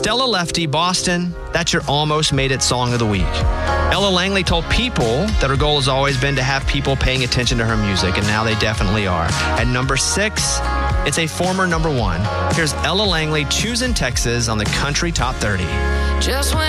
Stella Lefty, Boston, that's your almost made it song of the week. Ella Langley told People that her goal has always been to have people paying attention to her music, and now they definitely are. At number 6, it's a former number 1. Here's Ella Langley, Choosing Texas on the Country Top 30. Just when